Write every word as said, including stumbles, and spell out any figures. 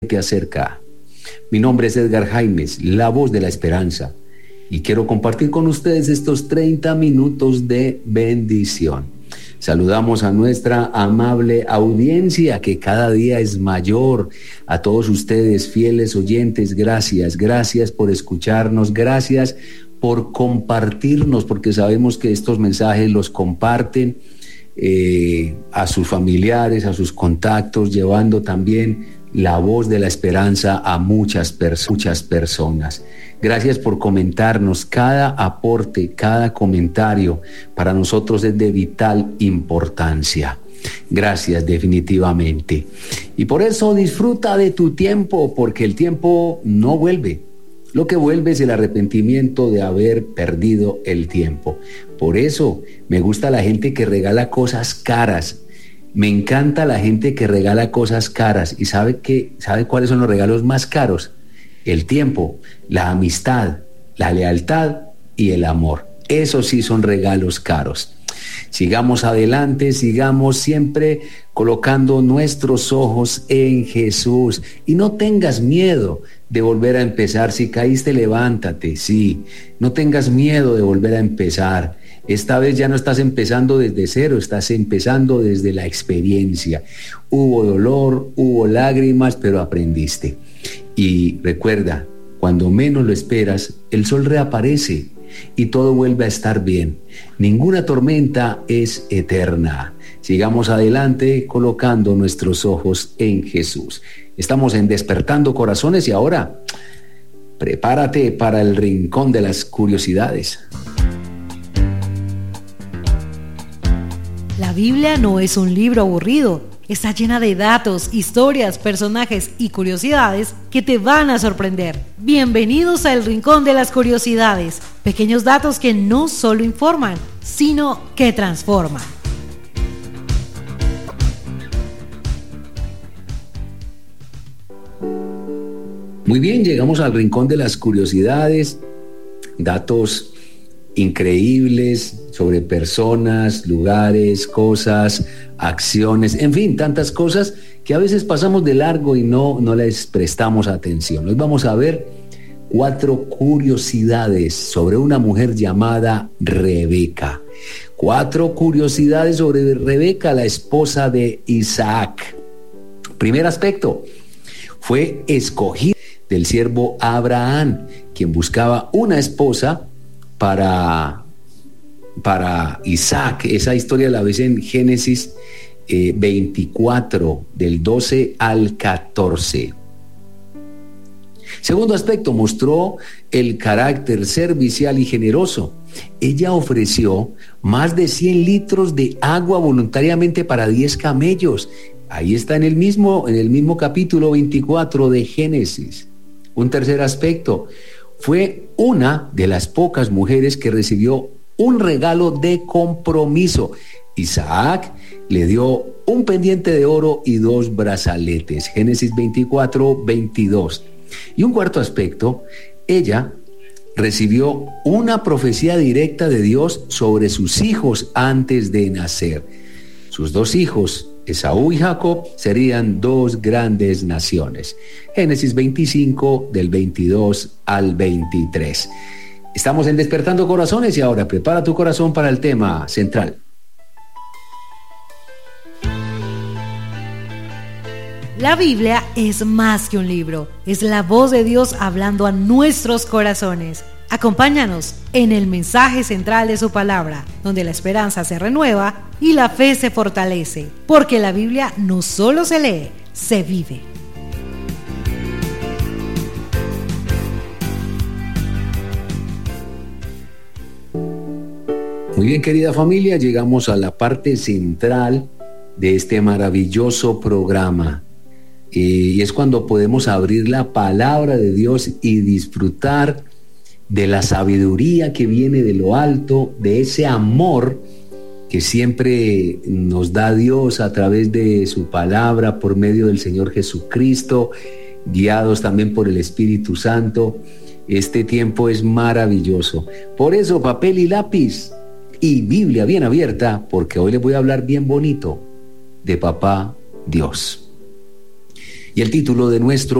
te acerca. Mi nombre es Edgar Jaimes, la voz de la esperanza, y quiero compartir con ustedes estos treinta minutos de bendición. Saludamos a nuestra amable audiencia que cada día es mayor. A todos ustedes, fieles oyentes, gracias, gracias por escucharnos, gracias por compartirnos, porque sabemos que estos mensajes los comparten eh, a sus familiares, a sus contactos, llevando también la voz de la esperanza a muchas, pers- muchas personas. Gracias por comentarnos. Cada aporte, cada comentario para nosotros es de vital importancia. Gracias, definitivamente. Y por eso disfruta de tu tiempo, porque el tiempo no vuelve. Lo que vuelve es el arrepentimiento de haber perdido el tiempo. Por eso me gusta la gente que regala cosas caras. Me encanta la gente que regala cosas caras. ¿Y sabe qué? ¿Sabe cuáles son los regalos más caros? El tiempo, la amistad, la lealtad y el amor. Esos sí son regalos caros. Sigamos adelante, sigamos siempre colocando nuestros ojos en Jesús. Y no tengas miedo de volver a empezar. Si caíste, levántate, sí. No tengas miedo de volver a empezar. Esta vez ya no estás empezando desde cero, estás empezando desde la experiencia. Hubo dolor, hubo lágrimas, pero aprendiste. Y recuerda, cuando menos lo esperas, el sol reaparece y todo vuelve a estar bien. Ninguna tormenta es eterna. Sigamos adelante colocando nuestros ojos en Jesús. Estamos en Despertando Corazones y ahora prepárate para el rincón de las curiosidades. La Biblia no es un libro aburrido, está llena de datos, historias, personajes y curiosidades que te van a sorprender. Bienvenidos al Rincón de las Curiosidades, pequeños datos que no solo informan, sino que transforman. Muy bien, llegamos al Rincón de las Curiosidades, datos increíbles sobre personas, lugares, cosas, acciones, en fin, tantas cosas que a veces pasamos de largo y no, no les prestamos atención. Hoy vamos a ver cuatro curiosidades sobre una mujer llamada Rebeca. Cuatro curiosidades sobre Rebeca, la esposa de Isaac. Primer aspecto, fue escogida del siervo Abraham, quien buscaba una esposa Para, para Isaac. Esa historia la ves en Génesis eh, veinticuatro, del doce al catorce. Segundo aspecto, mostró el carácter servicial y generoso. Ella ofreció más de cien litros de agua voluntariamente para diez camellos. Ahí está en el mismo, en el mismo capítulo veinticuatro de Génesis. Un tercer aspecto, fue una de las pocas mujeres que recibió un regalo de compromiso. Isaac le dio un pendiente de oro y dos brazaletes. Génesis veinticuatro, veintidós. Y un cuarto aspecto, ella recibió una profecía directa de Dios sobre sus hijos antes de nacer. Sus dos hijos, Esaú y Jacob, serían dos grandes naciones. Génesis veinticinco, del veintidós al veintitrés. Estamos en Despertando Corazones y ahora prepara tu corazón para el tema central. La Biblia es más que un libro, es la voz de Dios hablando a nuestros corazones. Acompáñanos en el mensaje central de su palabra, donde la esperanza se renueva y la fe se fortalece, porque la Biblia no solo se lee, se vive. Muy bien, querida familia, llegamos a la parte central de este maravilloso programa. Y es cuando podemos abrir la palabra de Dios y disfrutar de la sabiduría que viene de lo alto, de ese amor que siempre nos da Dios a través de su palabra, por medio del Señor Jesucristo, guiados también por el Espíritu Santo. Este tiempo es maravilloso. Por eso, papel y lápiz y Biblia bien abierta, porque hoy les voy a hablar bien bonito de Papá Dios. Y el título de nuestro